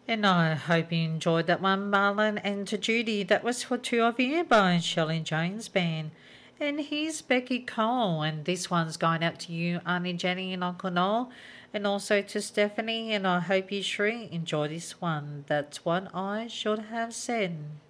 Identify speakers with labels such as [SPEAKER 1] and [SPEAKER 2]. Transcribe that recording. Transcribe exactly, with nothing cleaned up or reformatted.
[SPEAKER 1] And I hope you enjoyed that one, Marlon. And to Judy, that was for two of you by Shelley Jones Band. And here's Becky Cole, and this one's going out to you, Auntie Jenny and Uncle Noel, and also to Stephanie. And I hope you, Shri, enjoy this one. That's what I should have said.